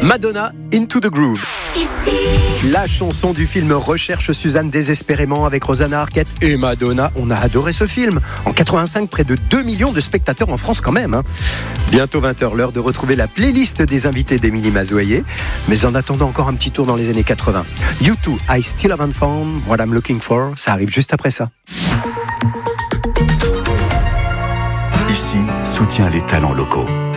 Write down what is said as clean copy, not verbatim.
Madonna, Into the Groove. La chanson du film Recherche Suzanne désespérément avec Rosanna Arquette et Madonna. On a adoré ce film. En 85, près de 2 millions de spectateurs en France quand même. Bientôt 20h, l'heure de retrouver la playlist des invités d'Émilie Mazoyer. Mais en attendant encore un petit tour dans les années 80. U2, I Still Haven't Found What I'm Looking For. Ça arrive juste après ça. Ici, soutient les talents locaux.